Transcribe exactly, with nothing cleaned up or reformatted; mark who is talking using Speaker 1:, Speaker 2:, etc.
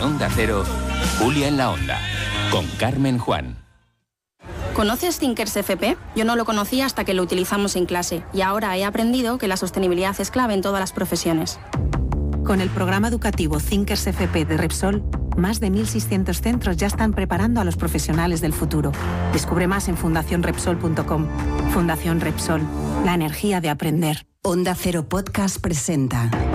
Speaker 1: Onda Cero, Julia en la Onda, con Carmen Juan.
Speaker 2: ¿Conoces Thinkers F P? Yo no lo conocía hasta que lo utilizamos en clase y ahora he aprendido que la sostenibilidad es clave en todas las profesiones.
Speaker 3: Con el programa educativo Thinkers F P de Repsol, más de mil seiscientos centros ya están preparando a los profesionales del futuro. Descubre más en fundación repsol punto com. Fundación Repsol, la energía de aprender.
Speaker 4: Onda Cero Podcast presenta